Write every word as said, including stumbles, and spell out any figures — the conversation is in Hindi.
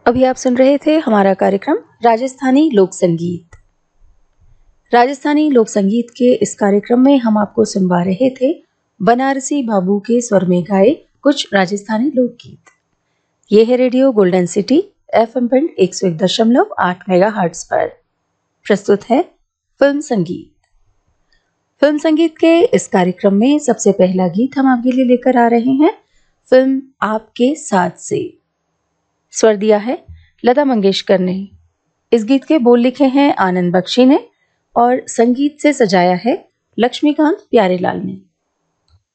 अभी आप सुन रहे थे हमारा कार्यक्रम राजस्थानी लोक संगीत। राजस्थानी लोक संगीत के इस कार्यक्रम में हम आपको सुनवा रहे थे बनारसी बाबू के स्वर में गाए कुछ राजस्थानी लोकगीत। ये है radio golden city FM band एक सौ एक दशमलव आठ मेगाहर्ट्ज पर। प्रस्तुत है फिल्म संगीत। फिल्म संगीत के इस कार्यक्रम में सबसे पहला गीत हम आपके लिए लेकर आ रहे हैं फिल्म आपके साथ से। स्वर दिया है लता मंगेशकर ने। इस गीत के बोल लिखे हैं आनंद बख्शी ने और संगीत से सजाया है लक्ष्मीकांत प्यारेलाल ने।